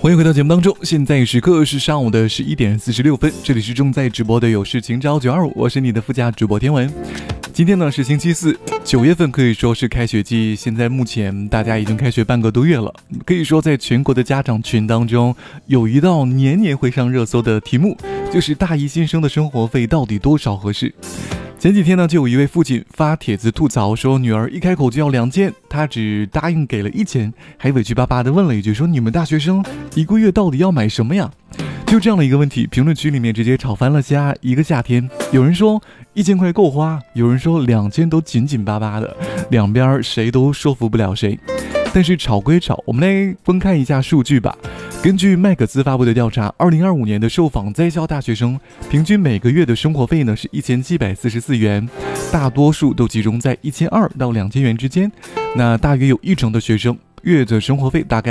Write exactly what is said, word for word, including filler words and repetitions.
欢迎回到节目当中，现在时刻是上午的十一点四十六分，这里是正在直播的有事情找九二五，我是你的副驾主播天文。今天呢是星期四，九月份可以说是开学季，现在目前大家已经开学半个多月了，可以说在全国的家长群当中，有一道年年会上热搜的题目，就是大一新生的生活费到底多少合适。前几天呢，就有一位父亲发帖子吐槽说，女儿一开口就要两千，他只答应给了一千，还委屈巴巴的问了一句说，你们大学生一个月到底要买什么呀？就这样的一个问题，评论区里面直接吵翻了下一个夏天。有人说一千块够花，有人说两千都紧紧巴巴的，两边谁都说服不了谁。但是吵归吵，我们来分看一下数据吧。根据麦克斯发布的调查，二零二五年的受访在校大学生平均每个月的生活费呢是一千七百四十四元，大多数都集中在一千二到两千元之间。那大约有一成的学生月的生活费大概